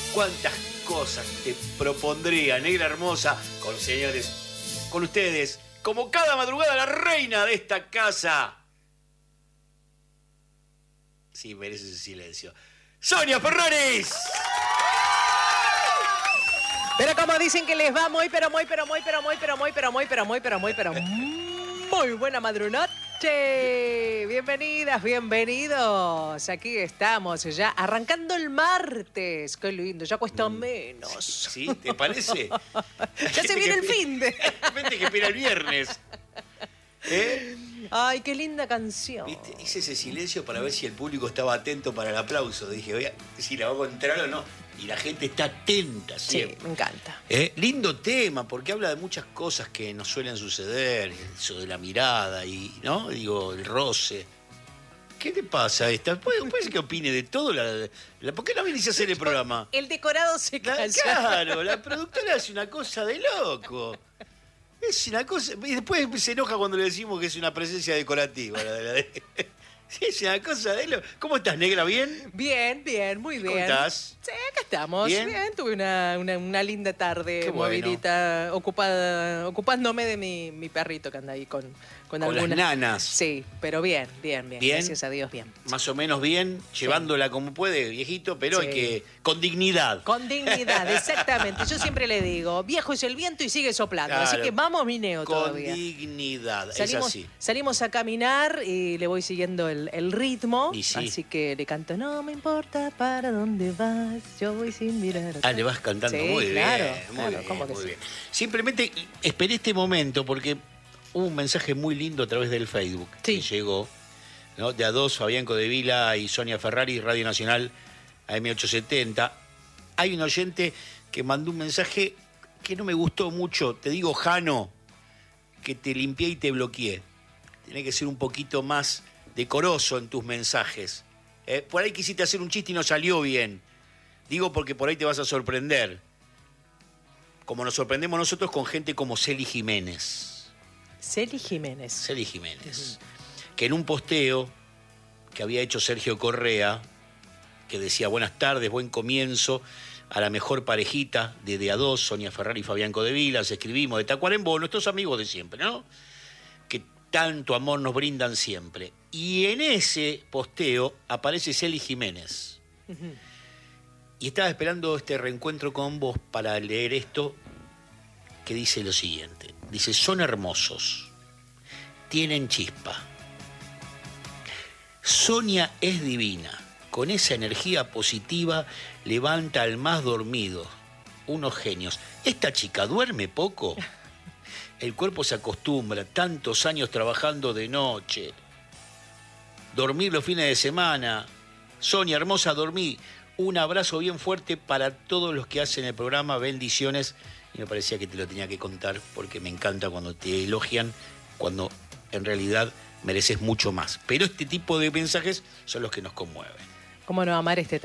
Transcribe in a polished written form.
cuántas cosas te propondría, negra hermosa, con señores, con ustedes, como cada madrugada, la reina de esta casa. Sí, merece ese silencio. ¡Sonia Ferraris! Pero como dicen que les va muy buena madrunoche. Bienvenidas, bienvenidos. Aquí estamos ya arrancando el martes. Qué lindo, ya cuesta menos. ¿Sí? ¿Te parece? Ya se viene el fin de... Gente que espera el viernes. Ay, qué linda canción. ¿Viste? Hice ese silencio para ver si el público estaba atento para el aplauso. Dije, oye, si la hago entrar o no. Y la gente está atenta siempre. Sí, me encanta. Lindo tema, porque habla de muchas cosas que nos suelen suceder. Eso de la mirada y, ¿no? Digo, el roce. ¿Qué te pasa a esta? ¿Puede ser que opine de todo? ¿Por qué no venís a hacer el programa? El decorado se calla. Claro, la productora hace una cosa de loco. Es una cosa... Y después se enoja cuando le decimos que es una presencia decorativa. Sí, es una cosa de loco. ¿Cómo estás, negra? ¿Bien? Bien, muy bien. ¿Cómo estás? Sí, acá estamos. ¿Bien? Tuve una linda tarde, Qué bueno. movidita, ocupándome de mi perrito que anda ahí con algunas... las nanas. Sí, pero bien. ¿Bien? Gracias a Dios, bien. Más o menos bien, llevándola como puede, viejito, pero Sí. hay que... con dignidad. Con dignidad, exactamente. Yo siempre le digo, viejo es el viento y sigue soplando. Claro. Así que vamos, mineo Con todavía. dignidad, es así. Salimos a caminar y le voy siguiendo el ritmo. Y sí. Así que le canto, no me importa para dónde vas, yo voy sin mirar atrás. Le vas cantando Sí, muy claro, bien, muy claro, bien, ¿cómo que muy sí? bien. Simplemente esperé este momento porque hubo un mensaje muy lindo a través del Facebook Sí. que llegó, ¿no? De A2, Fabián Codevila y Sonia Ferrari, Radio Nacional AM870. Hay un oyente que mandó un mensaje que no me gustó mucho. Te digo, Jano, que te limpié y te bloqueé. Tenés que ser un poquito más decoroso en tus mensajes. Por ahí quisiste hacer un chiste y no salió bien. Digo porque por ahí te vas a sorprender. Como nos sorprendemos nosotros con gente como Celi Jiménez. Celi Jiménez. Celi Jiménez. Que en un posteo que había hecho Sergio Correa, que decía buenas tardes, buen comienzo, a la mejor parejita de A2, Sonia Ferrari y Fabián Codevila, escribimos de Tacuarembó, nuestros amigos de siempre, ¿no? Que tanto amor nos brindan siempre. Y en ese posteo aparece Celi Jiménez. Y estaba esperando este reencuentro con vos para leer esto, que dice lo siguiente. Dice, son hermosos, tienen chispa. Sonia es divina, con esa energía positiva levanta al más dormido. Unos genios. ¿Esta chica duerme poco? El cuerpo se acostumbra, tantos años trabajando de noche. Dormir los fines de semana. Sonia, hermosa, dormí. Un abrazo bien fuerte para todos los que hacen el programa. Bendiciones. Y me parecía que te lo tenía que contar porque me encanta cuando te elogian, cuando en realidad mereces mucho más. Pero este tipo de mensajes son los que nos conmueven. ¿Cómo no amar este